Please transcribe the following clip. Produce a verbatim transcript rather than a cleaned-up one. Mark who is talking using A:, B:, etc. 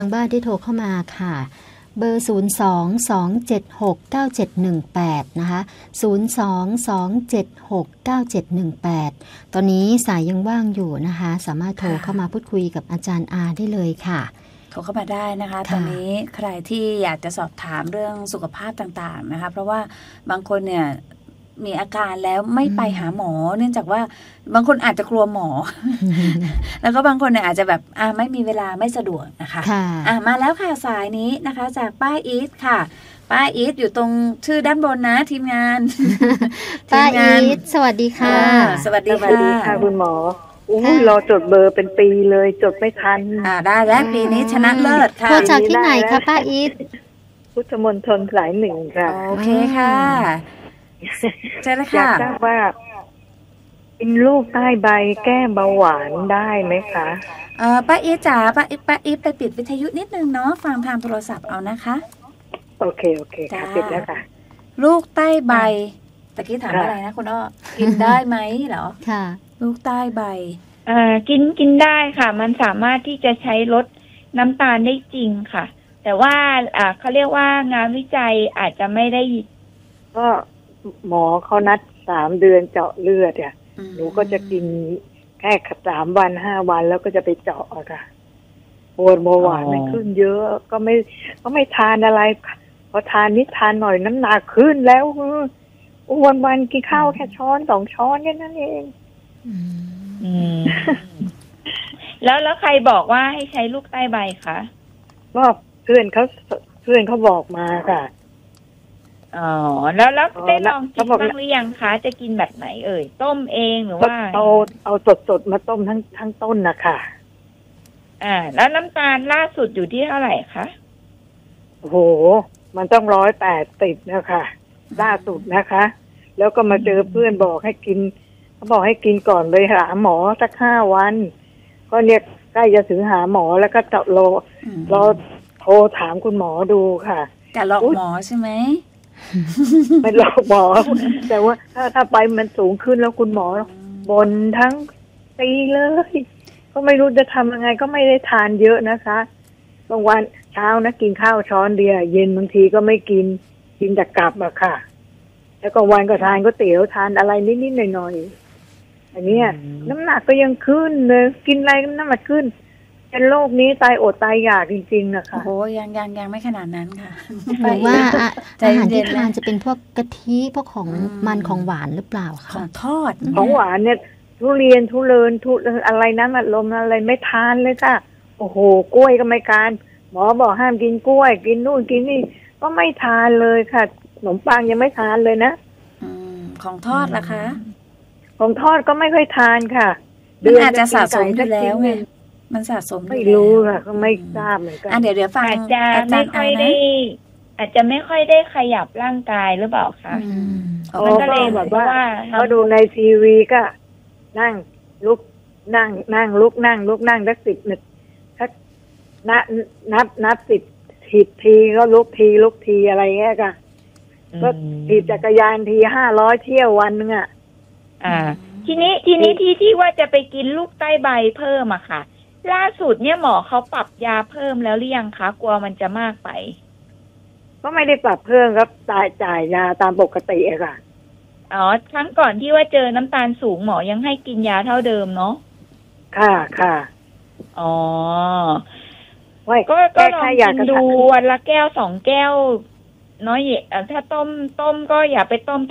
A: ทางบ้านที่โทรเข้ามาค่ะเบอร์ศูนย์ สอง สอง เจ็ด หก เก้า เจ็ด หนึ่ง แปดนะคะศูนย์ สอง สอง เจ็ด หก เก้า เจ็ด หนึ่ง แปดตอนนี้สายยังว่างอยู่นะคะสามารถโทรเข้ามาพูดคุยกับอาจารย์อาได้เลยค่ะ
B: โทรเข้ามาได้นะคะตอนนี้ใครที่อยากจะสอบถามเรื่องสุขภาพต่างๆนะคะเพราะว่าบางคนเนี่ยมีอาการแล้วไม่ไปหาหมอเนื่องจากว่าบางคนอาจจะกลัวหมอ แล้วก็บางคนเนี่ยอาจจะแบบอ่าไม่มีเวลาไม่สะดวกนะคะอ่ามาแล้วค่ะสายนี้นะคะจากป้าอีทค่ะป้าอีทอยู่ตรงชื่อด้านบนนะทีมงาน
A: ป้าอีทสวัสดีค่ะ
B: สวัสดี
C: ค่ะคุณหมออู้รอจดเบอร์เป็นปีเลยจดไม่ทัน
B: อ่าได้แล้วปีนี้ชนะเลิศค่ะ
A: โทรจากที่ไหนคะป้าอีท
C: พุทธมณฑลสายหนึ่งค่ะ
B: โอเคค่ะใช่แล้วค่ะ
C: อยากทราบว่ากินลูกใต้ใบแก้เบาหวานได้ไหมคะ
B: เออป้าอีจ๋าป้าอีป้าอีไปปิดวิทยุนิดนึงเนาะฟังทางโทรศัพท์เอานะคะ
C: โอเคโอเคค่ะปิดแล้วค่ะ
B: ลูกใต้ใบตะกี้ถามอะไรนะคุณอ้อกินได้ไหมเหรอ
A: ค่ะ
B: ลูกใต้ใบ
D: เอ่อกินกินได้ค่ะมันสามารถที่จะใช้ลดน้ำตาลได้จริงค่ะแต่ว่าอ่าเขาเรียกว่างานวิจัยอาจจะไม่ได้
C: ก็หมอเขานัดสามเดือนเจาะเลือดอ่ะหนูก็จะกินแค่สามวันห้าวันแล้วก็จะไปเจาะอะค่ะปวดเบาหวานมันขึ้นเยอะก็ไม่ก็ไม่ทานอะไรพอทานนิดทานหน่อยน้ำหนักขึ้นแล้ววันวันกินข้าวแค่ช้อนสองช้อนแค่นั้นเอง
D: แล้วแล้วใครบอกว่าให้ใช้ลูกใต้ใบคะ
C: ก็เพื่อนเขาเพื่อนเขาบอกมาค่ะ
D: อ๋อแล้วแล้วได้ลองกินบ้างหรือยังคะจะกินแบบไหนเอ่ยต้มเองหรือว่า
C: เอาเอาสดๆมาต้มทั้งทั้งต้นนะคะ
D: อ่าแล้วน้ำตาลล่าสุดอยู่ที่เท่าไหร่คะ
C: โอ้โหมันต้องร้อยแปดสิบนะคะล่าสุดนะคะแล้วก็มาเจอเพื่อนบอกให้กินเขาบอกให้กินก่อนไปหาหมอสักห้าวันก็เนี่ยใกล้จะถึงหาหมอแล้วก็จะรอรอโทรถามคุณหมอดูค่ะ
B: จะหลอกหมอใช่ไหม
C: ไม่หลอกหมอแต่ว่าถ้าถ้าไปมันสูงขึ้นแล้วคุณหมอบ่นทั้งปีเลยก็ไม่รู้จะทำยังไงก็ไม่ได้ทานเยอะนะคะบางวันเช้านะกินข้าวช้อนเดียวเย็นบางทีก็ไม่กินกินแต่กลับอะค่ะแล้วก็วันก็ทานก็เตี๋ยวทานอะไรนิดๆหน่อยๆอันนี้น้ำหนักก็ยังขึ้นเลยกินอะไรน้ำหนักขึ้นเป็นโรคนี้ตายอดตายอยากจริงๆนะคะ
B: โอ้ยังยังยังไม่ขนาดนั้นค่ะ
A: หรือว่าอาหารที่ทานจะเป็นพวกกะทิพวกของมันของหวานหรือเปล่าคะ
B: ของทอด
C: ของหวานเนี่ยทุเรียนทุเรินทุอะไรนะมันลมอะไรไม่ทานเลยค่ะโอ้โหกล้วยก็ไม่ทานหมอบอกห้ามกินกล้วยกินนู่นกินนี่ก็ไม่ทานเลยค่ะขนมปังยังไม่ทานเลยนะ
B: ของทอดล่ะคะ
C: ของทอดก็ไม่ค่อยทานค่ะ
B: มันอาจจะสะสมอยู่แล้วไงมันสะสม
C: ไม่รู้ค่ะก็ไม่ทราบเหมือนกัน
B: อ่ะเดี๋ยวเดี๋ยวฟัง
D: อาจจะไม่ค่อยได้อาจจะไม่ค่อยได้ขยับร่างกายหรือเปล่าคะ
C: มันก็เลยแบบว่าเขาดูในทีวีก็นั่งลุกนั่งนั่งลุกนั่งลุกนั่งสักสิบนาทีถ้านับนับนับสิบสิบทีก็ลุกทีลุกทีอะไรเงี้ยค่ะก็ถีบจักรยานทีห้าร้อยเที่ยววันนึงอ่ะ
D: อ่าทีนี้ทีนี้ที่ที่ว่าจะไปกินลูกใต้ใบเพิ่มอะค่ะล่าสุดเนี่ยหมอเขาปรับยาเพิ่มแล้วหรือยังคะกลัวมันจะมากไป
C: ก็ไม่ได้ปรับเพิ่มครับจ่ายจ่ายยาตามปกติอะค่ะ
D: อ๋อครั้งก่อนที่ว่าเจอน้ำตาลสูงหมอยังให้กินยาเท่าเดิมเนาะ
C: ค่ะค่ะ
D: อ๋อก็ก็ลองกินดูวันละแก้วสองแก้วน้อยถ้าต้มต้มก็อย่าไปต้ม